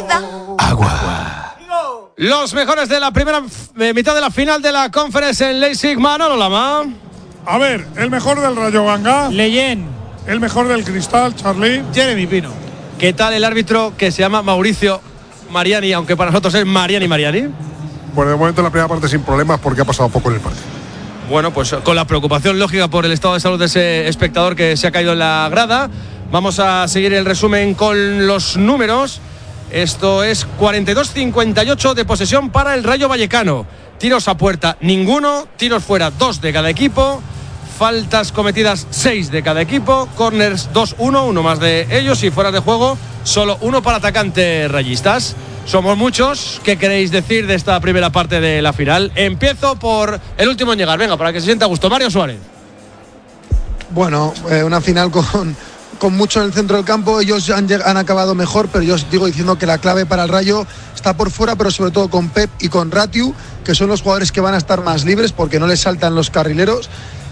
vida. Agua. Los mejores de la primera mitad de la final de la Conference en Leipzig. Manolo Lama. A ver, el mejor del Rayo Ganga. Leyen. El mejor del Cristal, Charlie. Jeremy Pino. ¿Qué tal el árbitro que se llama Mauricio Mariani, aunque para nosotros es Mariani? Pues de momento en la primera parte sin problemas porque ha pasado poco en el partido. Bueno, pues con la preocupación lógica por el estado de salud de ese espectador que se ha caído en la grada. Vamos a seguir el resumen con los números. Esto es 42-58 de posesión para el Rayo Vallecano. Tiros a puerta, ninguno. Tiros fuera, 2 de cada equipo. Faltas cometidas, 6 de cada equipo. Corners, 2-1, uno más de ellos. Y fuera de juego, solo uno para atacantes rayistas. Somos muchos. ¿Qué queréis decir de esta primera parte de la final? Empiezo por el último en llegar. Venga, para que se sienta a gusto. Mario Suárez. Bueno, una final con mucho en el centro del campo. Ellos han acabado mejor, pero yo os digo diciendo que la clave para el Rayo está por fuera, pero sobre todo con Pep y con Ratiu, que son los jugadores que van a estar más libres porque no les saltan los carrileros,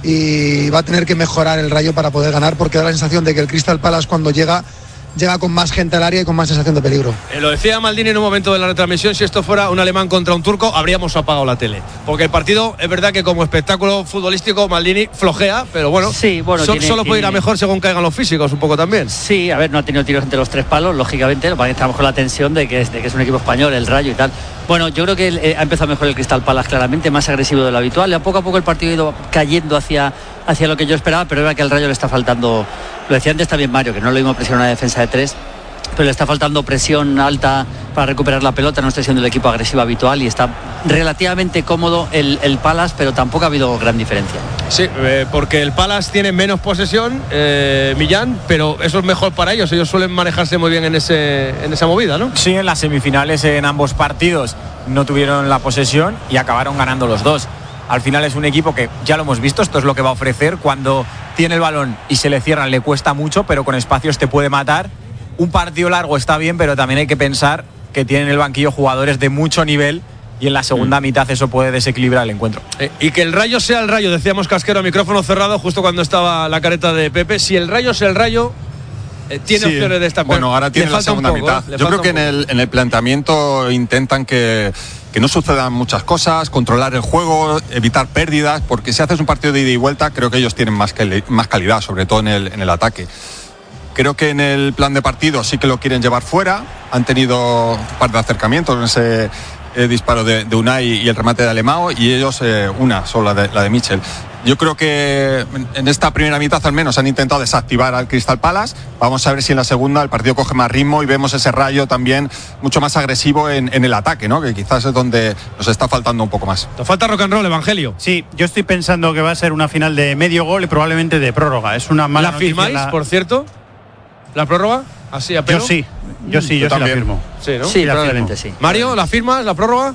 y va a tener que mejorar el Rayo para poder ganar, porque da la sensación de que el Crystal Palace cuando llega con más gente al área y con más sensación de peligro. Lo decía Maldini en un momento de la retransmisión: si esto fuera un alemán contra un turco, habríamos apagado la tele, porque el partido es verdad que como espectáculo futbolístico Maldini flojea, pero bueno, sí, solo puede ir a mejor según caigan los físicos un poco también. Sí, a ver, no ha tenido tiros entre los 3 palos, lógicamente, lo que estamos con la tensión de que es un equipo español, el Rayo y tal. Bueno, yo creo que ha empezado mejor el Crystal Palace, claramente más agresivo de lo habitual, y a poco el partido ha ido cayendo hacia lo que yo esperaba, pero es verdad que al Rayo le está faltando, lo decía antes también Mario, que no lo mismo presionar una defensa de 3, pero le está faltando presión alta para recuperar la pelota. No está siendo el equipo agresivo habitual y está relativamente cómodo el Palace, pero tampoco ha habido gran diferencia. Sí, porque el Palace tiene menos posesión, Millán, pero eso es mejor para ellos. Ellos suelen manejarse muy bien en esa movida, ¿no? Sí, en las semifinales en ambos partidos no tuvieron la posesión y acabaron ganando los dos. Al final es un equipo que, ya lo hemos visto, esto es lo que va a ofrecer. Cuando tiene el balón y se le cierran le cuesta mucho, pero con espacios te puede matar. Un partido largo está bien, pero también hay que pensar que tienen en el banquillo jugadores de mucho nivel y en la segunda mitad eso puede desequilibrar el encuentro. Y que el Rayo sea el Rayo, decíamos Casquero a micrófono cerrado justo cuando estaba la careta de Pepe. Si el Rayo sea el Rayo, tiene opciones de estar. Bueno, ahora tiene la segunda mitad. Yo creo que en el planteamiento intentan que no sucedan muchas cosas, controlar el juego, evitar pérdidas, porque si haces un partido de ida y vuelta, creo que ellos tienen más calidad, sobre todo en el ataque. Creo que en el plan de partido sí que lo quieren llevar fuera. Han tenido un par de acercamientos en ese disparo de Unai y el remate de Alemão, y ellos una sola, la de Mitchell. Yo creo que en esta primera mitad al menos han intentado desactivar al Crystal Palace. Vamos a ver si en la segunda el partido coge más ritmo y vemos ese Rayo también mucho más agresivo en el ataque, ¿no? Que quizás es donde nos está faltando un poco más. Nos falta rock and roll, Evangelio. Sí, yo estoy pensando que va a ser una final de medio gol y probablemente de prórroga. Es una mala noticia. ¿La firmáis, por cierto? ¿La prórroga? Así a pelo. Yo sí la firmo. Sí, ¿no? Sí, probablemente sí. Mario, ¿la firmas, la prórroga?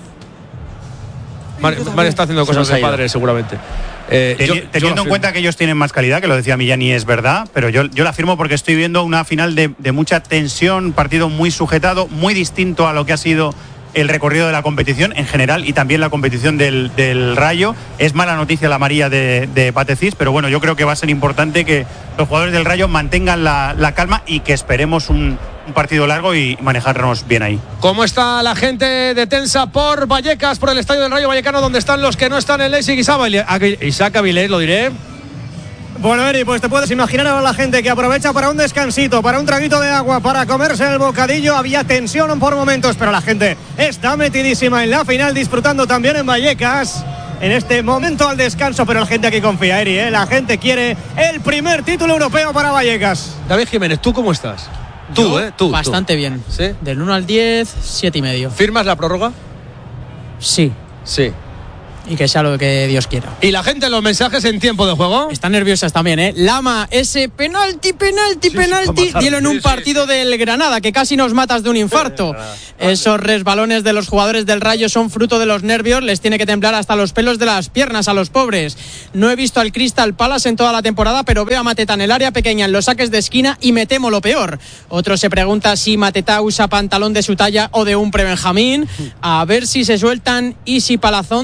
Mario está haciendo cosas de padre, seguramente. Teniendo en cuenta que ellos tienen más calidad, que lo decía Millán y es verdad, pero yo la firmo porque estoy viendo una final de mucha tensión, partido muy sujetado, muy distinto a lo que ha sido el recorrido de la competición en general y también la competición del Rayo. Es mala noticia la amarilla de Patecís, pero bueno, yo creo que va a ser importante que los jugadores del Rayo mantengan la calma y que esperemos un partido largo y manejarnos bien ahí. ¿Cómo está la gente de tensa por Vallecas, por el estadio del Rayo Vallecano, donde están los que no están en Leipzig? Isaac Avilés, lo diré. Bueno, Eri, pues te puedes imaginar a la gente que aprovecha para un descansito, para un traguito de agua, para comerse el bocadillo. Había tensión por momentos, pero la gente está metidísima en la final, disfrutando también en Vallecas en este momento al descanso, pero la gente aquí confía, Eri, ¿eh? La gente quiere el primer título europeo para Vallecas. David Jiménez, ¿tú cómo estás? Tú, bastante bien. ¿Sí? Del 1 al 10, 7,5. ¿Firmas la prórroga? Sí. Y que sea lo que Dios quiera. ¿Y la gente en los mensajes en tiempo de juego? Están nerviosas también, ¿eh? Lama, ese penalti. Dilo en un partido del Granada, que casi nos matas de un infarto. Esos resbalones de los jugadores del Rayo son fruto de los nervios. Les tiene que temblar hasta los pelos de las piernas a los pobres. No he visto al Crystal Palace en toda la temporada, pero veo a Mateta en el área pequeña, en los saques de esquina, y me temo lo peor. Otro se pregunta si Mateta usa pantalón de su talla o de un prebenjamín. A ver si se sueltan y si Palazón de frutos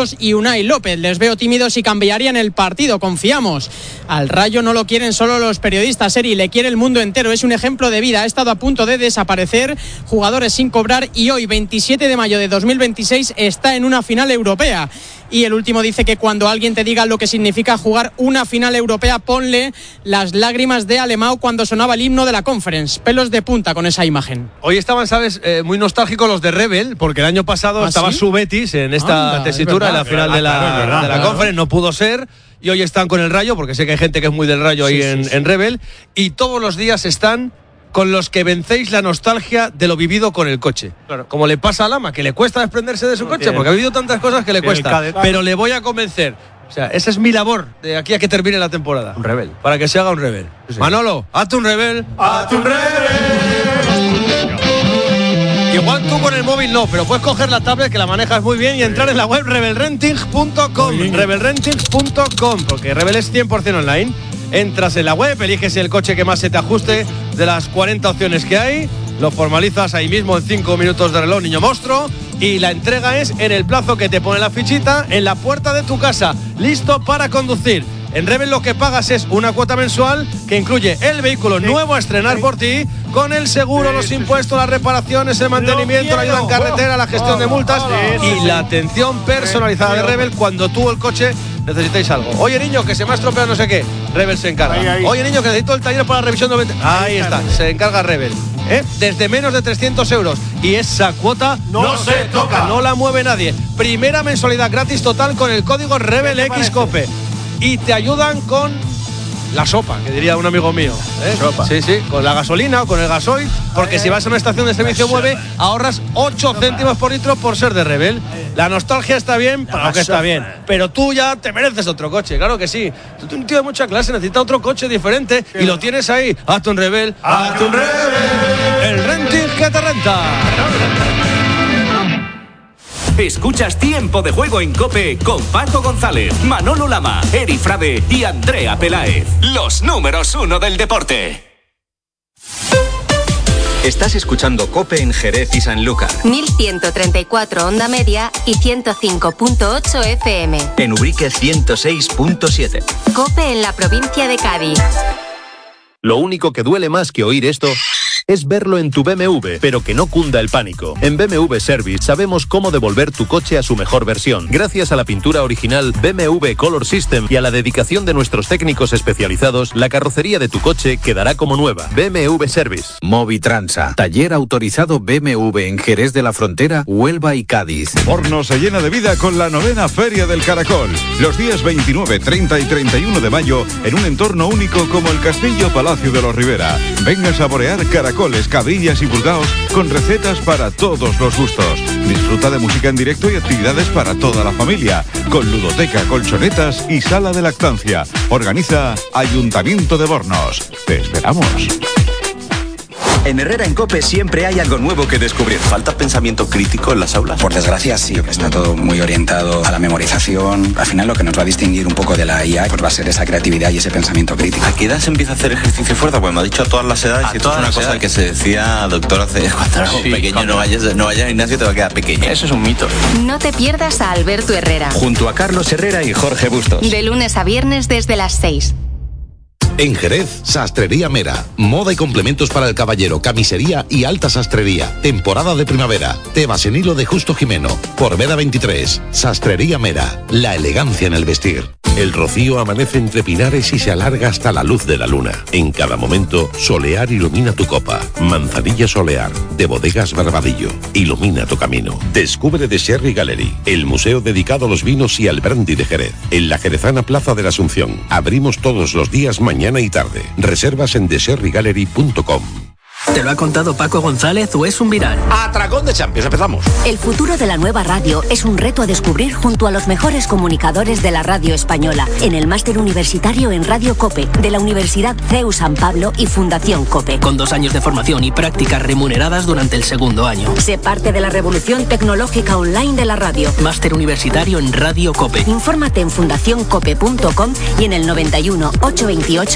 Bustos y Unai López. Les veo tímidos y cambiarían el partido, confiamos. Al Rayo no lo quieren solo los periodistas, Eri, le quiere el mundo entero. Es un ejemplo de vida, ha estado a punto de desaparecer, jugadores sin cobrar, y hoy, 27 de mayo de 2026, está en una final europea. Y el último dice que cuando alguien te diga lo que significa jugar una final europea, ponle las lágrimas de Alemão cuando sonaba el himno de la Conference. Pelos de punta con esa imagen. Hoy estaban, ¿sabes? Muy nostálgicos los de Rebel, porque el año pasado estaba su Betis en esta tesitura, en la final de la Conference, no pudo ser. Y hoy están con el Rayo, porque sé que hay gente que es muy del Rayo ahí en Rebel. Y todos los días están con los que vencéis la nostalgia de lo vivido con el coche. Claro. Como le pasa a Lama, que le cuesta desprenderse de su coche, porque ha vivido tantas cosas que le cuesta. Pero le voy a convencer. O sea, esa es mi labor de aquí a que termine la temporada. Un Rebel. Para que se haga un Rebel. Sí. Manolo, hazte un Rebel. ¡Hazte un Rebel! Igual tú con el móvil no, pero puedes coger la tablet, que la manejas muy bien, y entrar en la web rebelrenting.com. Rebelrenting.com, porque Rebel es 100% online. Entras en la web, eliges el coche que más se te ajuste de las 40 opciones que hay, lo formalizas ahí mismo en 5 minutos de reloj, niño monstruo, y la entrega es en el plazo que te pone la fichita, en la puerta de tu casa, listo para conducir. En Rebel lo que pagas es una cuota mensual que incluye el vehículo nuevo a estrenar por ti, con el seguro, los impuestos, las reparaciones, el mantenimiento, la ayuda en carretera, la gestión de multas y la atención personalizada de Rebel cuando tú o el coche necesitéis algo. Oye, niño, que se me ha estropeado no sé qué, Rebel se encarga. Oye, niño, que necesito el taller para la revisión de... Ahí está, se encarga Rebel. Desde menos de 300 euros. Y esa cuota no se toca, no la mueve nadie. Primera mensualidad gratis total con el código RebelXCOPE. Y te ayudan con la sopa, que diría un amigo mío. Sopa. Sí, con la gasolina o con el gasoil, porque si vas a una estación de servicio Mueve, ahorras 8 céntimos por litro por ser de Rebel. La nostalgia está bien, para que está bien, pero tú ya te mereces otro coche, claro que sí. Tú eres un tío de mucha clase, necesitas otro coche diferente y lo tienes ahí. Hazte un Rebel, hazte un Rebel, el renting que te renta. Escuchas Tiempo de Juego en COPE con Paco González, Manolo Lama, Eri Frade y Andrea Peláez. Los números 1 del deporte. Estás escuchando COPE en Jerez y Sanlúcar. 1134 onda media y 105.8 FM. En Ubrique 106.7. COPE en la provincia de Cádiz. Lo único que duele más que oír esto es verlo en tu BMW, pero que no cunda el pánico. En BMW Service sabemos cómo devolver tu coche a su mejor versión. Gracias a la pintura original BMW Color System y a la dedicación de nuestros técnicos especializados, la carrocería de tu coche quedará como nueva. BMW Service. Movitransa, taller autorizado BMW en Jerez de la Frontera, Huelva y Cádiz. Horno se llena de vida con la 9ª Feria del Caracol. Los días 29, 30 y 31 de mayo, en un entorno único como el Castillo Palacio de los Rivera. Venga a saborear caracoles, cabillas y pulgaos con recetas para todos los gustos. Disfruta de música en directo y actividades para toda la familia, con ludoteca, colchonetas y sala de lactancia. Organiza Ayuntamiento de Bornos. Te esperamos. En Herrera en COPE siempre hay algo nuevo que descubrir. ¿Falta pensamiento crítico en las aulas? Por desgracia sí, está todo muy orientado a la memorización. Al final lo que nos va a distinguir un poco de la IA pues va a ser esa creatividad y ese pensamiento crítico. ¿A qué edad se empieza a hacer ejercicio fuerza? Pues me ha dicho a todas las edades, y esto es una cosa que se decía, doctor, hace cuando éramos pequeños, no vayas al gimnasio, te va a quedar pequeño. Eso es un mito. No te pierdas a Alberto Herrera. Junto a Carlos Herrera y Jorge Bustos. De lunes a viernes desde las 6. En Jerez, Sastrería Mera. Moda y complementos para el caballero, camisería y alta sastrería. Temporada de primavera. Tebas en hilo de Justo Jimeno. Por Veda 23. Sastrería Mera. La elegancia en el vestir. El rocío amanece entre pinares y se alarga hasta la luz de la luna. En cada momento, Solear ilumina tu copa. Manzanilla Solear, de Bodegas Barbadillo. Ilumina tu camino. Descubre The Sherry Gallery, el museo dedicado a los vinos y al brandy de Jerez. En la jerezana Plaza de la Asunción. Abrimos todos los días, mañana y tarde. Reservas en thesherrygallery.com. ¿Te lo ha contado Paco González o es un viral? Atracón de Champions, empezamos. El futuro de la nueva radio es un reto a descubrir junto a los mejores comunicadores de la radio española en el máster universitario en Radio COPE de la Universidad CEU San Pablo y Fundación COPE. Con 2 años de formación y prácticas remuneradas durante el segundo año. Sé parte de la revolución tecnológica online de la radio. Máster universitario en Radio COPE. Infórmate en fundacioncope.com y en el 91 828